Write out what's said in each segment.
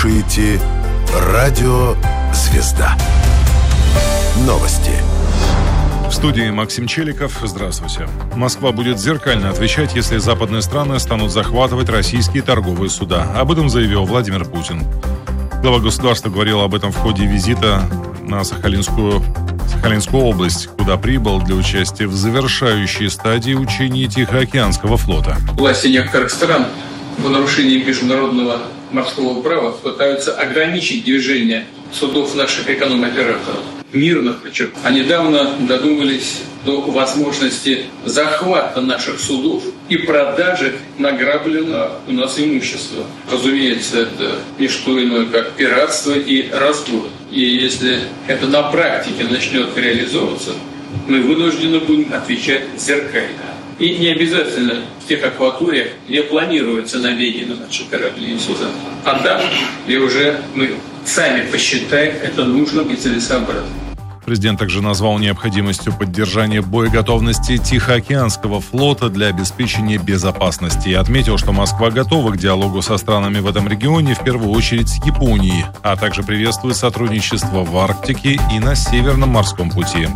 слушаете «Радио Звезда». Новости. В студии Максим Челиков. Здравствуйте. Москва будет зеркально отвечать, если западные страны станут захватывать российские торговые суда. Об этом заявил Владимир Путин. Глава государства говорил об этом в ходе визита на Сахалинскую область, куда прибыл для участия в завершающей стадии учений Тихоокеанского флота. Власти некоторых стран в нарушении международного морского права пытаются ограничить движение судов наших эконом-операторов. Мирных, подчеркну. А недавно додумались до возможности захвата наших судов и продажи награбленного у нас имущества. Разумеется, это не что иное, как пиратство и разбой. И если это на практике начнет реализовываться, мы вынуждены будем отвечать зеркально. И не обязательно в тех акваториях, где планируется набеги на наши корабли и суда. А там, где уже мы сами посчитаем это нужным и целесообразным. Президент также назвал необходимостью поддержания боеготовности Тихоокеанского флота для обеспечения безопасности и отметил, что Москва готова к диалогу со странами в этом регионе, в первую очередь с Японией, а также приветствует сотрудничество в Арктике и на Северном морском пути.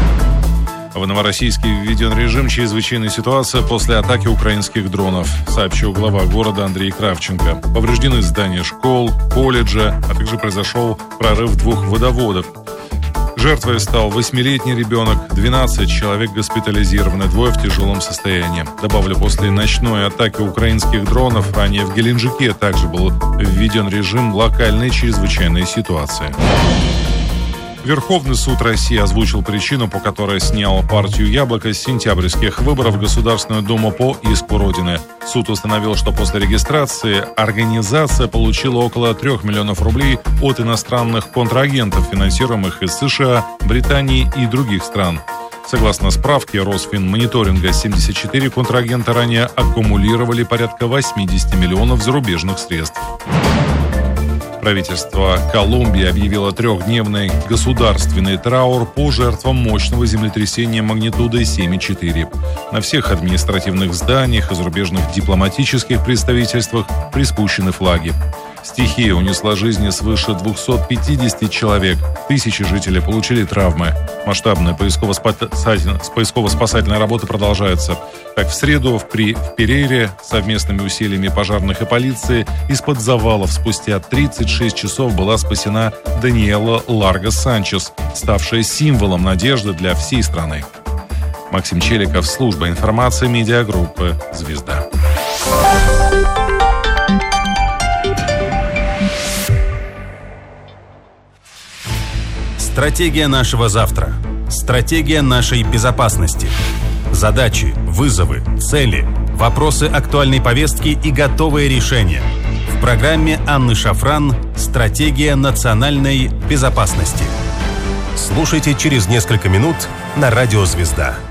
В Новороссийске введен режим чрезвычайной ситуации после атаки украинских дронов, сообщил глава города Андрей Кравченко. Повреждены здания школ, колледжа, а также произошел прорыв 2 водоводов. Жертвой стал 8-летний ребенок, 12 человек госпитализированы, 2 в тяжелом состоянии. Добавлю, после ночной атаки украинских дронов ранее в Геленджике также был введен режим локальной чрезвычайной ситуации. Верховный суд России озвучил причину, по которой снял партию «Яблоко» с сентябрьских выборов в Государственную Думу по иску Родины. Суд установил, что после регистрации организация получила около 3 миллионов рублей от иностранных контрагентов, финансируемых из США, Британии и других стран. Согласно справке Росфинмониторинга, 74 контрагента ранее аккумулировали порядка 80 миллионов зарубежных средств. Правительство Колумбии объявило 3-дневный государственный траур по жертвам мощного землетрясения магнитудой 7,4. На всех административных зданиях и зарубежных дипломатических представительствах приспущены флаги. Стихия унесла жизни свыше 250 человек. Тысячи жителей получили травмы. Масштабная поисково-спасательная работа продолжается. Так, в среду в Перейре совместными усилиями пожарных и полиции из-под завалов спустя 36 часов была спасена Даниэла Ларго Санчес, ставшая символом надежды для всей страны. Максим Челиков, служба информации медиагруппы «Звезда». Стратегия нашего завтра. Стратегия нашей безопасности. Задачи, вызовы, цели, вопросы актуальной повестки и готовые решения. В программе Анны Шафран «Стратегия национальной безопасности». Слушайте через несколько минут на радио «Звезда».